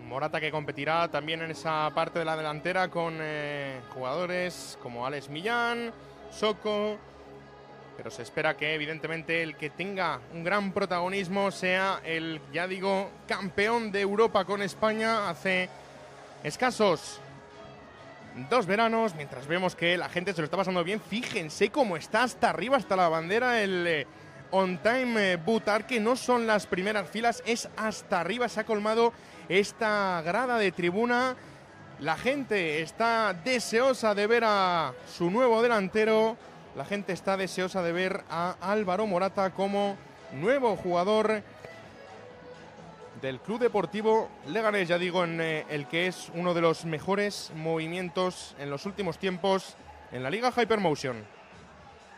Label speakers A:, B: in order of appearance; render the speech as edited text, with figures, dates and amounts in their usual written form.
A: Morata que competirá también en esa parte de la delantera con jugadores como Alex Millán, Soko, pero se espera que evidentemente el que tenga un gran protagonismo sea el, ya digo, campeón de Europa con España hace escasos 2 veranos, mientras vemos que la gente se lo está pasando bien. Fíjense cómo está hasta arriba, hasta la bandera, el On Time Butar, que no son las primeras filas, es hasta arriba, se ha colmado esta grada de tribuna. La gente está deseosa de ver a su nuevo delantero, la gente está deseosa de ver a Álvaro Morata como nuevo jugador del Club Deportivo Leganés, ya digo, en el que es uno de los mejores movimientos en los últimos tiempos en la Liga Hypermotion.